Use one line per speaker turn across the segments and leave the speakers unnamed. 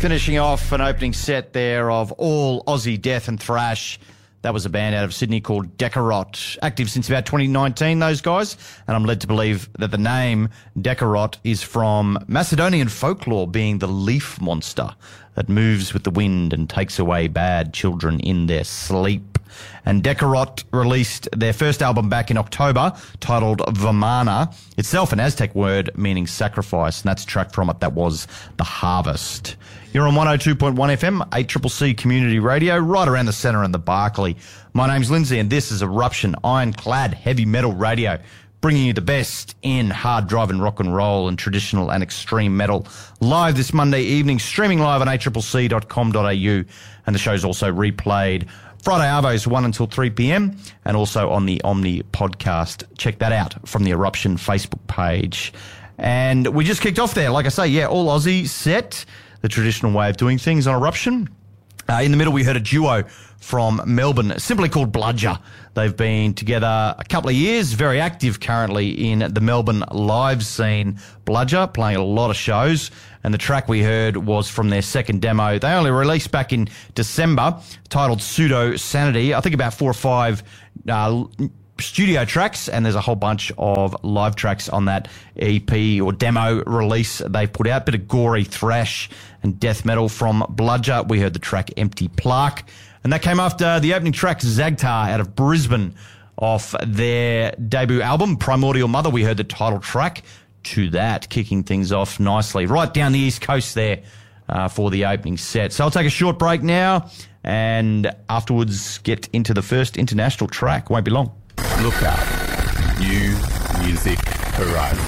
Finishing off an opening set there of all Aussie death and thrash. That was a band out of Sydney called Decarot. Active since about 2019, those guys. And I'm led to believe that the name Decarot is from Macedonian folklore, being the leaf monster that moves with the wind and takes away bad children in their sleep. And Decarot released their first album back in October, titled Vamana, itself an Aztec word meaning sacrifice, and that's a track from it that was The Harvest. You're on 102.1 FM, 8CCC Community Radio, right around the centre in the Barclay. My name's Lindsay, and this is Eruption, ironclad heavy metal radio, bringing you the best in hard driving rock and roll and traditional and extreme metal. Live this Monday evening, streaming live on 8CCC.com.au, and the show's also replayed Friday Arvos 1 until 3 p.m, and also on the Omni podcast. Check that out from the Eruption Facebook page. And we just kicked off there, like I say, yeah, all Aussie set, the traditional way of doing things on Eruption. In the middle, we heard a duo from Melbourne, simply called Bludger. They've been together a couple of years, very active currently in the Melbourne live scene. Bludger, playing a lot of shows, and the track we heard was from their second demo. They only released back in December, titled Pseudo Sanity. I think about 4 or 5 studio tracks, and there's a whole bunch of live tracks on that EP or demo release they've put out. Bit of gory thrash and death metal from Bludger. We heard the track Empty Plaque, and that came after the opening track Zagtar out of Brisbane off their debut album Primordial Mother. We heard the title track to that, kicking things off nicely right down the East Coast there for the opening set. So I'll take a short break now, and afterwards get into the first international track. Won't be long.
Look out. New Music Horizon.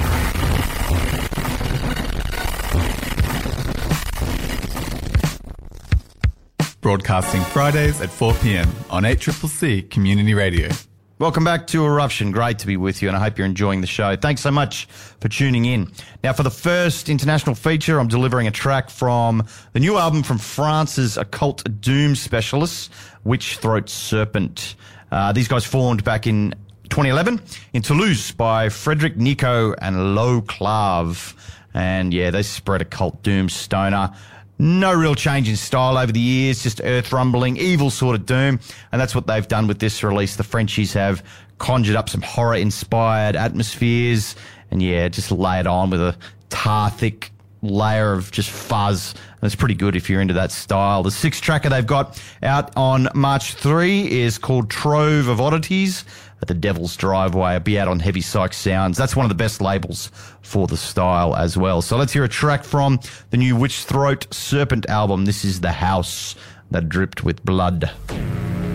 Broadcasting Fridays at 4 p.m. on 8CCC Community Radio.
Welcome back to Eruption. Great to be with you, and I hope you're enjoying the show. Thanks so much for tuning in. Now, for the first international feature, I'm delivering a track from the new album from France's occult doom specialists, Witch Throat Serpent. These guys formed back in 2011 in Toulouse by Frederic Nico and Lo Clave. And yeah, they spread occult doom stoner. No real change in style over the years, just earth rumbling, evil sort of doom. And that's what they've done with this release. The Frenchies have conjured up some horror-inspired atmospheres, and yeah, just lay it on with a tar-thick layer of just fuzz. And it's pretty good if you're into that style. The 6th tracker they've got out on March 3 is called Trove of Oddities at the Devil's Driveway. It'll be out on Heavy Psych Sounds. That's one of the best labels for the style as well. So let's hear a track from the new Witch Throat Serpent album. This is The House That Dripped with Blood.